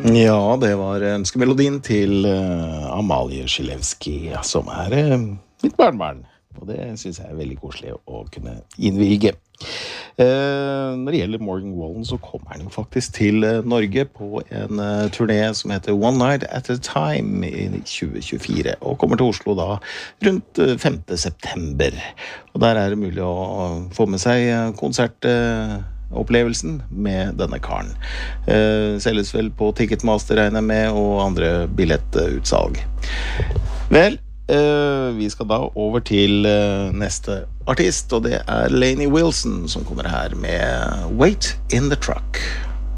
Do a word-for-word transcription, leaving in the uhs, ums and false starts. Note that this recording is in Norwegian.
Ja, det var ønskemelodien til uh, Amalie Skilevski, som er uh, mitt barnbarn. Og det synes jeg er veldig koselig å kunne innvilge. Uh, når det gjelder Morgan Wallen, så kommer han jo faktisk til uh, Norge på en uh, turné som heter One Night at a Time i tjue tjuefire, og kommer til Oslo da rundt uh, femte september. Og der er det mulig å få med seg uh, konsert uh, opplevelsen med denne karen. Eh, selges vel på Ticketmaster regner jeg med, og andre billettutsalg. Vel, eh, vi skal da over til eh, neste artist, og det er Lainey Wilson som kommer her med Wait in the Truck.